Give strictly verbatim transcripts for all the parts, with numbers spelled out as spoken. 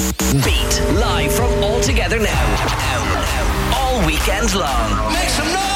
Beat live from All Together Now. Now, now. All weekend long. Make some noise!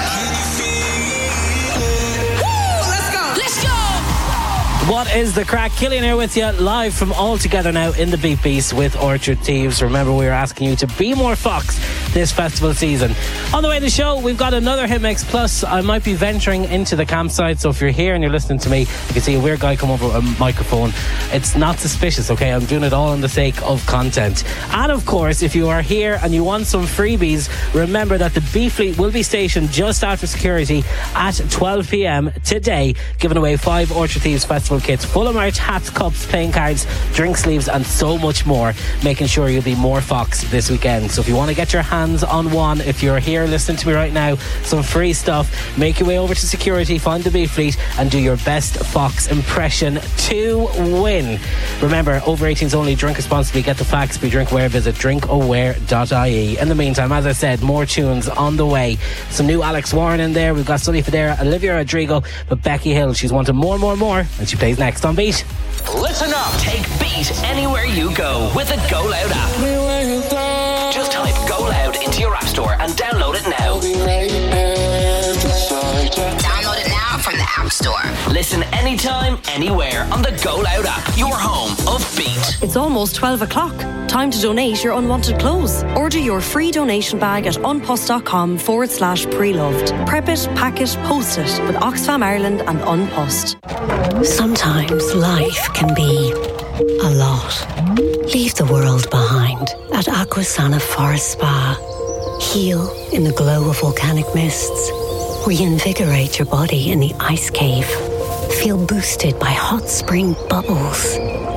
What is the crack? Killian here with you, live from All Together Now in the Beat Beast with Orchard Thieves. Remember, we are asking you to be more Fox this festival season. On the way to the show, we've got another hit mix. Plus, I might be venturing into the campsite, so if you're here and you're listening to me, you can see a weird guy come over with a microphone. It's not suspicious, okay? I'm doing it all on the sake of content. And of course, if you are here and you want some freebies, remember that the Beat Fleet will be stationed just after security at twelve p.m. today, giving away five Orchard Thieves Festival kits full of merch, hats, cups, playing cards, drink sleeves and so much more, making sure you'll be more Fox this weekend. So if you want to get your hands on one, if you're here listening to me right now, some free stuff, make your way over to security, find the Beat Fleet and do your best Fox impression to win. Remember, over eighteens only, drink responsibly, get the facts, be drink aware, visit drink aware dot I E. In the meantime, as I said, more tunes on the way. Some new Alex Warren in there, we've got Sonny Fodera, Olivia Rodrigo, but Becky Hill, she's wanting more, more, more, and she plays next on Beat. Listen up. Take Beat anywhere you go with the Go Loud app. Just type Go Loud into your app store and download it now. Download it now from the App Store. Listen anytime, anywhere on the Go Loud app. Your home of Beat. It's almost twelve o'clock. Time to donate your unwanted clothes. Order your free donation bag at unpost.com forward slash pre-loved. Prep it, pack it, post it with Oxfam Ireland and Unpost. Sometimes life can be a lot. Leave the world behind at Aquasana Forest Spa. Heal in the glow of volcanic mists. Reinvigorate your body in the ice cave. Feel boosted by hot spring bubbles.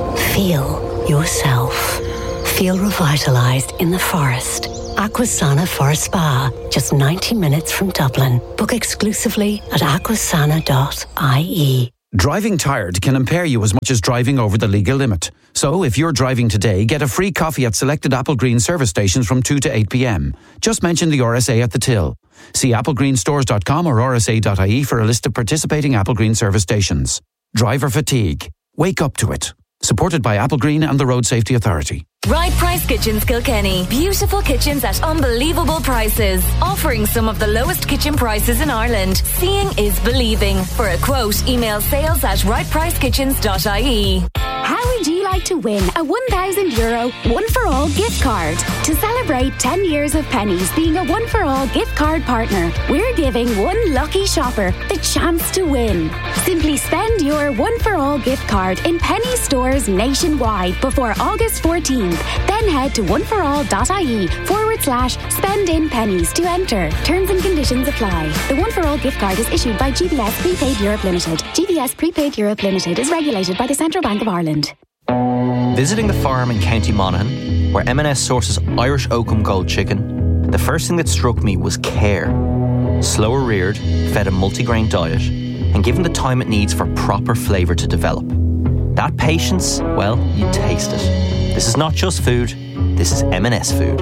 Feel yourself. Feel revitalized in the forest. Aquasana Forest Spa, just ninety minutes from Dublin. Book exclusively at aquasana dot I E. Driving tired can impair you as much as driving over the legal limit. So if you're driving today, get a free coffee at selected Applegreen service stations from two to eight p.m. Just mention the R S A at the till. See applegreen stores dot com or r s a dot I e for a list of participating Applegreen service stations. Driver fatigue. Wake up to it. Supported by Applegreen and the Road Safety Authority. Right Price Kitchens Kilkenny. Beautiful kitchens at unbelievable prices. Offering some of the lowest kitchen prices in Ireland. Seeing is believing. For a quote, email sales at right price kitchens dot I E. How would you like to win a one thousand euro One for All gift card? To celebrate ten years of Pennies being a One for All gift card partner, we're giving one lucky shopper the chance to win. Simply spend your One for All gift card in Penny stores nationwide before August fourteenth. Then head to one for all dot I E forward slash spend in pennies to enter. Terms and conditions apply. The One for All gift card is issued by G B S Prepaid Europe Limited. G B S Prepaid Europe Limited is regulated by the Central Bank of Ireland. Visiting the farm in County Monaghan, where M and S sources Irish Oakham Gold chicken, the first thing that struck me was care. Slower reared, fed a multigrain diet, and given the time it needs for proper flavour to develop. That patience, well, you taste it. This is not just food, this is M and S food.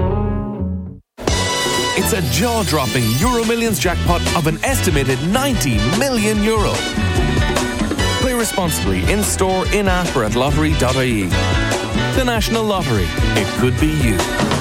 It's a jaw-dropping Euro Millions jackpot of an estimated ninety million euro. Play responsibly in-store, in-app or at lottery dot I E. The National Lottery. It could be you.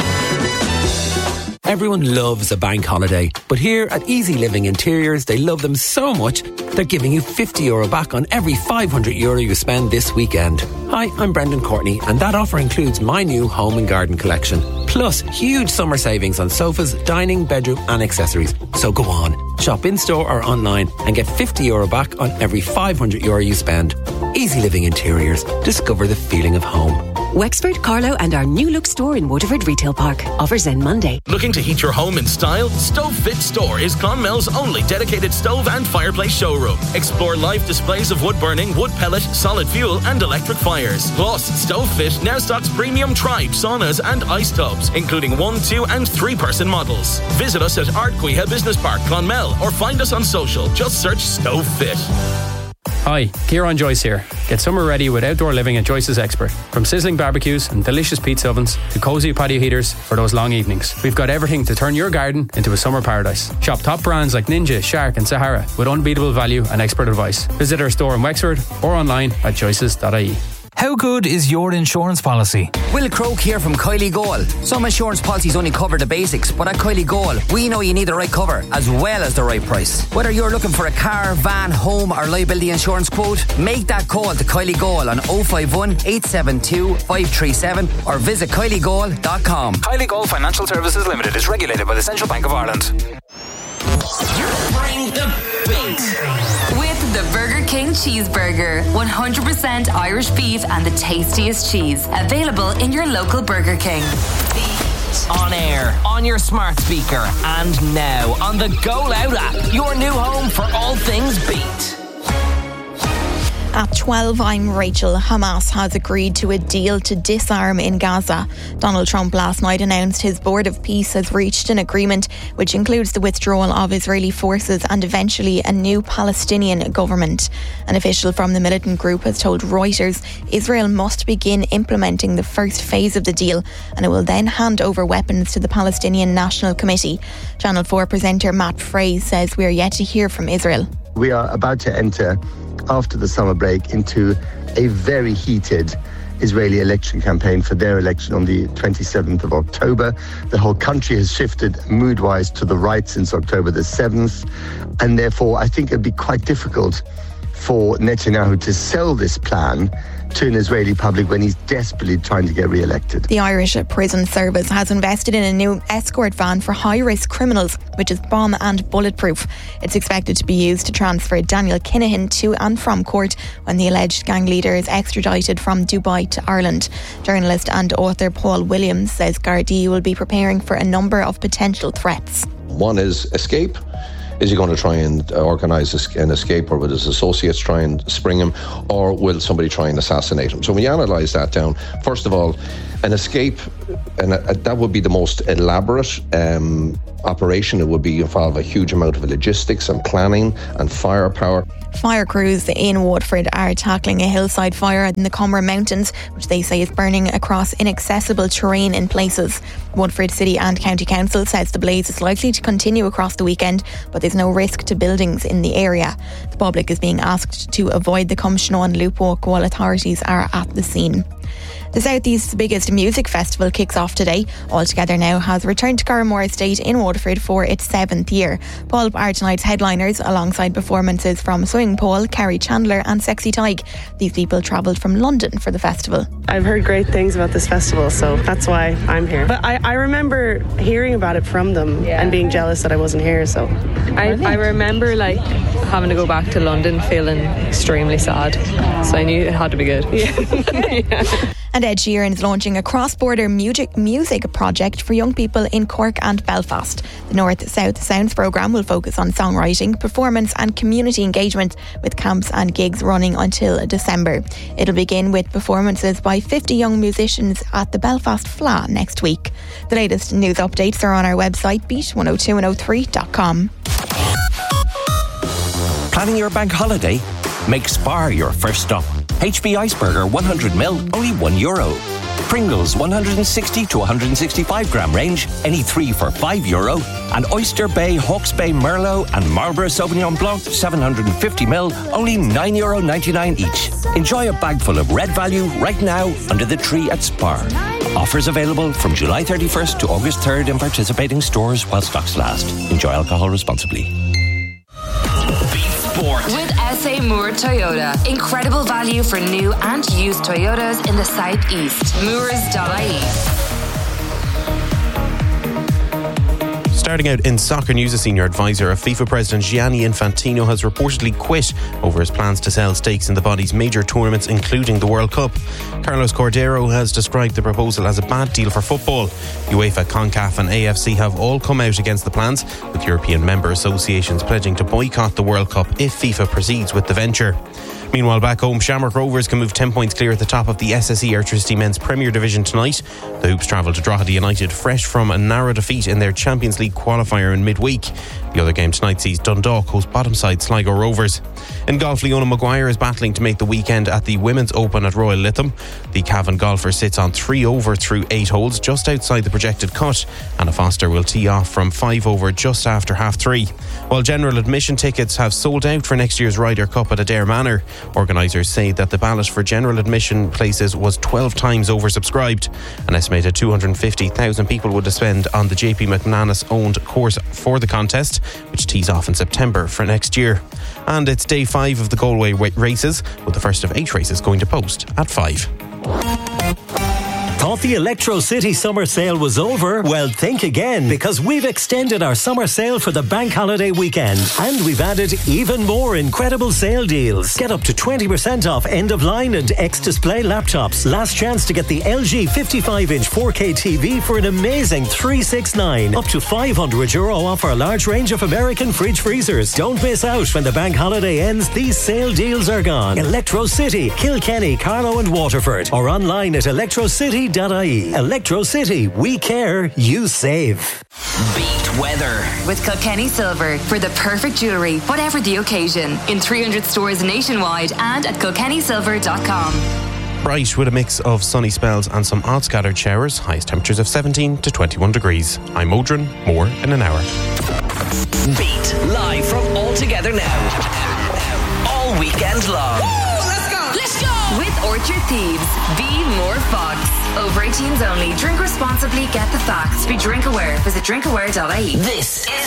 Everyone loves a bank holiday, but here at Easy Living Interiors, they love them so much, they're giving you fifty euro back on every five hundred euro you spend this weekend. Hi, I'm Brendan Courtney, and that offer includes my new home and garden collection. Plus, huge summer savings on sofas, dining, bedroom and accessories. So go on, shop in-store or online and get fifty euro back on every five hundred euro you spend. Easy Living Interiors. Discover the feeling of home. Wexford, Carlow and our new look store in Waterford Retail Park. Offers end Monday. Looking to heat your home in style? Stove Fit Store is Clonmel's only dedicated stove and fireplace showroom. Explore live displays of wood burning, wood pellet, solid fuel and electric fires. Plus, Stove Fit now stocks premium Tribe saunas and ice tubs, including one, two and three person models. Visit us at Ardqueha Business Park, Clonmel, or find us on social. Just search Stove Fit. Hi, Kieran Joyce here. Get summer ready with outdoor living at Joyce's Expert. From sizzling barbecues and delicious pizza ovens to cosy patio heaters for those long evenings. We've got everything to turn your garden into a summer paradise. Shop top brands like Ninja, Shark and Sahara with unbeatable value and expert advice. Visit our store in Wexford or online at joyces dot I E. How good is your insurance policy? Will Croak here from Kylie Goal. Some insurance policies only cover the basics, but at Kylie Goal, we know you need the right cover as well as the right price. Whether you're looking for a car, van, home or liability insurance quote, make that call to Kylie Goal on oh five one, eight seven two, five three seven or visit kylie goal dot com. Kylie Goal Financial Services Limited is regulated by the Central Bank of Ireland. Bring the beat. With the Burger King Cheeseburger. one hundred percent Irish beef and the tastiest cheese. Available in your local Burger King. On air, on your smart speaker, and now on the Go Loud app. Your new home for all things beat. At twelve, I'm Rachel. Hamas has agreed to a deal to disarm in Gaza. Donald Trump last night announced his Board of Peace has reached an agreement which includes the withdrawal of Israeli forces and eventually a new Palestinian government. An official from the militant group has told Reuters Israel must begin implementing the first phase of the deal and it will then hand over weapons to the Palestinian National Committee. Channel four presenter Matt Frey says we are yet to hear from Israel. We are about to enter, after the summer break, into a very heated Israeli election campaign for their election on the twenty-seventh of October. The whole country has shifted mood-wise to the right since October the seventh, and therefore I think it'd be quite difficult for Netanyahu to sell this plan to an Israeli public when he's desperately trying to get re-elected. The Irish Prison Service has invested in a new escort van for high-risk criminals, which is bomb and bulletproof. It's expected to be used to transfer Daniel Kinahan to and from court when the alleged gang leader is extradited from Dubai to Ireland. Journalist and author Paul Williams says Gardaí will be preparing for a number of potential threats. One is escape. Is he going to try and organise an escape, or will his associates try and spring him, or will somebody try and assassinate him? So when you analyse that down, first of all, an escape, and that would be the most elaborate um, operation. It would be involve a huge amount of logistics and planning and firepower. Fire crews in Waterford are tackling a hillside fire in the Comber Mountains, which they say is burning across inaccessible terrain in places. Waterford City and County Council says the blaze is likely to continue across the weekend, but there's no risk to buildings in the area. The public is being asked to avoid the Cumshanon Loop Walk while authorities are at the scene. The South East's biggest music festival kicks off today. All Together Now has returned to Carramore Estate in Waterford for its seventh year. Pulp are tonight's headliners, alongside performances from Swimming Paul, Carrie Chandler and Sexy Tyke. These people travelled from London for the festival. I've heard great things about this festival, so that's why I'm here. But I, I remember hearing about it from them yeah. and being jealous that I wasn't here. So I, I remember like having to go back to London feeling extremely sad. So I knew it had to be good. Yeah. yeah. And Ed Sheeran is launching a cross-border music music project for young people in Cork and Belfast. The North-South Sounds programme will focus on songwriting, performance and community engagement, with camps and gigs running until December. It'll begin with performances by fifty young musicians at the Belfast F L A next week. The latest news updates are on our website, beat one oh two and oh three dot com. Planning your bank holiday? Make Spar your first stop. H B Iceberger one hundred mil, only one euro. Pringles one hundred sixty to one hundred sixty-five gram range, any three for five euro. And Oyster Bay, Hawke's Bay Merlot and Marlborough Sauvignon Blanc seven hundred fifty mil, only nine euro ninety-nine each. Enjoy a bag full of red value right now under the tree at Spar. Offers available from July thirty-first to August third in participating stores while stocks last. Enjoy alcohol responsibly. With S A Moore Toyota. Incredible value for new and used Toyotas in the southeast. Moores dot I E. Starting out in soccer news, a senior advisor of FIFA President Gianni Infantino has reportedly quit over his plans to sell stakes in the body's major tournaments, including the World Cup. Carlos Cordero has described the proposal as a bad deal for football. UEFA, CONCACAF and A F C have all come out against the plans, with European member associations pledging to boycott the World Cup if FIFA proceeds with the venture. Meanwhile, back home, Shamrock Rovers can move ten points clear at the top of the S S E Airtricity Men's Premier Division tonight. The Hoops travel to Drogheda United fresh from a narrow defeat in their Champions League qualifier in midweek. The other game tonight sees Dundalk host bottom side Sligo Rovers. In golf, Leona Maguire is battling to make the weekend at the Women's Open at Royal Lytham. The Cavan golfer sits on three over through eight holes just outside the projected cut. Anna Foster will tee off from five over just after half three. While general admission tickets have sold out for next year's Ryder Cup at Adair Manor, organisers say that the ballot for general admission places was twelve times oversubscribed. An estimated two hundred fifty thousand people would descend on the J P McManus owned course for the contest, which tees off in September for next year. And it's day five of the Galway races, with the first of eight races going to post at five. Thought the Electro City summer sale was over? Well, think again, because we've extended our summer sale for the bank holiday weekend, and we've added even more incredible sale deals. Get up to twenty percent off end-of-line and X-Display laptops. Last chance to get the L G fifty-five inch four K T V for an amazing three sixty-nine. Up to five hundred euro off our large range of American fridge freezers. Don't miss out when the bank holiday ends. These sale deals are gone. Electro City, Kilkenny, Carlow and Waterford, or online at electrocity dot I E. Electro City, we care, you save. Beat weather with Kilkenny Silver for the perfect jewellery, whatever the occasion. In three hundred stores nationwide and at kilkenny silver dot com. Bright with a mix of sunny spells and some odd scattered showers. Highest temperatures of seventeen to twenty-one degrees. I'm Modron. More in an hour. Beat live from All Together Now. All weekend long. Woo, let's go! Let's go! With Orchard Thieves. Be more Fox. Over eighteens only. Drink responsibly. Get the facts. Be drink aware. Visit drink aware dot I E. This is